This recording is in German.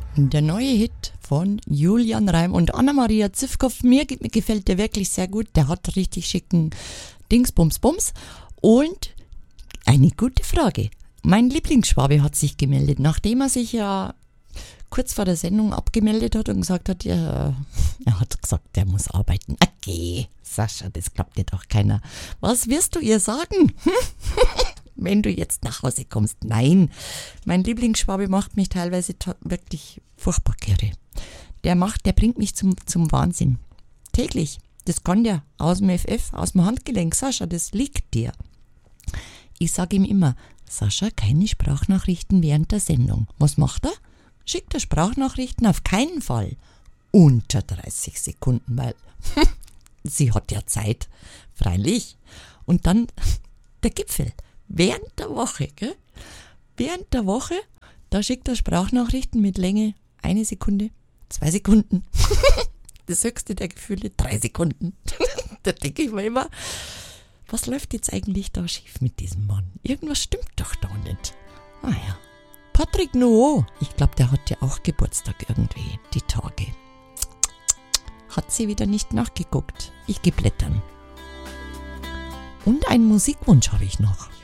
Der neue Hit von Julian Reim und Anna-Maria Zivkow. Mir gefällt der wirklich sehr gut. Der hat richtig schicken Dingsbums-Bums. Und eine gute Frage. Mein Lieblingsschwabe hat sich gemeldet, nachdem er sich ja kurz vor der Sendung abgemeldet hat und gesagt hat, er hat gesagt, der muss arbeiten. Okay, Sascha, das glaubt dir doch keiner. Was wirst du ihr sagen? Wenn du jetzt nach Hause kommst? Nein, mein Lieblingsschwabe macht mich teilweise wirklich furchtbar kirre. Der bringt mich zum Wahnsinn. Täglich. Das kann der aus dem FF, aus dem Handgelenk. Sascha, das liegt dir. Ich sage ihm immer, Sascha, keine Sprachnachrichten während der Sendung. Was macht er? Schickt er Sprachnachrichten? Auf keinen Fall. Unter 30 Sekunden, weil sie hat ja Zeit. Freilich. Und dann der Gipfel. Während der Woche, gell? Während der Woche, da schickt er Sprachnachrichten mit Länge 1 Sekunde, 2 Sekunden. Das höchste der Gefühle 3 Sekunden. Da denke ich mir immer, was läuft jetzt eigentlich da schief mit diesem Mann? Irgendwas stimmt doch da nicht. Ah ja. Patrick Noah, ich glaube, der hat ja auch Geburtstag irgendwie, die Tage. Hat sie wieder nicht nachgeguckt. Ich geh blättern. Und einen Musikwunsch habe ich noch.